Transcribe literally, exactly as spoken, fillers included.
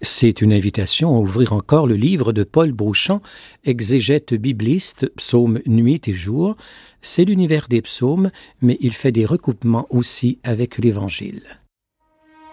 C'est une invitation à ouvrir encore le livre de Paul Beauchamp, exégète bibliste, psaumes nuit et jour. C'est l'univers des psaumes, mais il fait des recoupements aussi avec l'Évangile.